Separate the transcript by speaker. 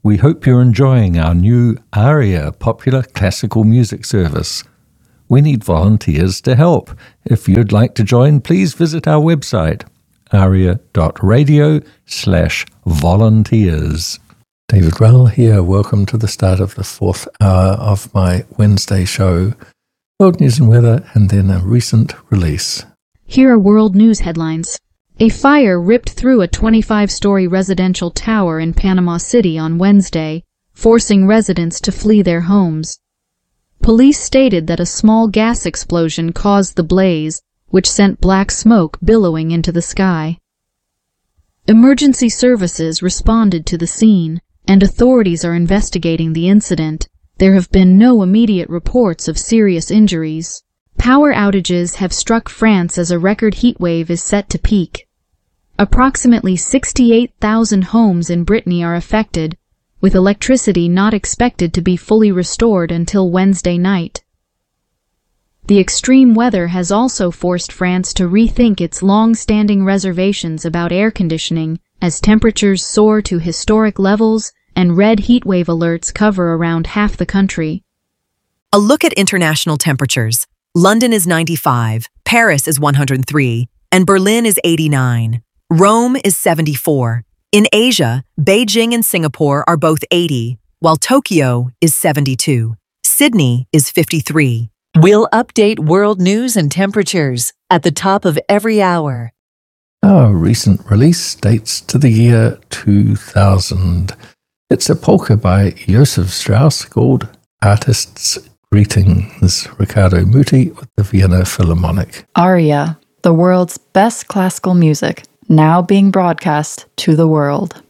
Speaker 1: We hope you're enjoying our new ARIA popular classical music service. We need volunteers to help. If you'd like to join, please visit our website, aria.radio/volunteers. David Rowell here. Welcome to the start of the fourth hour of my Wednesday show, World News and Weather, and then a recent release.
Speaker 2: Here are world news headlines. A fire ripped through a 25-story residential tower in Panama City on Wednesday, forcing residents to flee their homes. Police stated that a small gas explosion caused the blaze, which sent black smoke billowing into the sky. Emergency services responded to the scene, and authorities are investigating the incident. There have been no immediate reports of serious injuries. Power outages have struck France as a record heat wave is set to peak. Approximately 68,000 homes in Brittany are affected, with electricity not expected to be fully restored until Wednesday night. The extreme weather has also forced France to rethink its long-standing reservations about air conditioning as temperatures soar to historic levels and red heatwave alerts cover around half the country.
Speaker 3: A look at international temperatures. London is 95, Paris is 103, and Berlin is 89. Rome is 74. In Asia, Beijing and Singapore are both 80, while Tokyo is 72. Sydney is 53.
Speaker 4: We'll update world news and temperatures at the top of every hour.
Speaker 1: Our recent release dates to the year 2000. It's a polka by Josef Strauss called Artists' Greetings, Riccardo Muti with the Vienna Philharmonic.
Speaker 5: ARIA, the world's best classical music, now being broadcast to the world.